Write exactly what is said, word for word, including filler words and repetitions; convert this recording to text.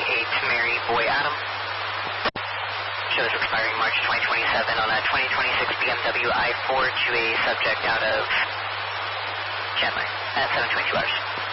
eight Mary Boy Adam. Shows expiring March twenty twenty-seven on a twenty twenty-six B M W I four to a subject out of Chandler at seven twenty-two hours.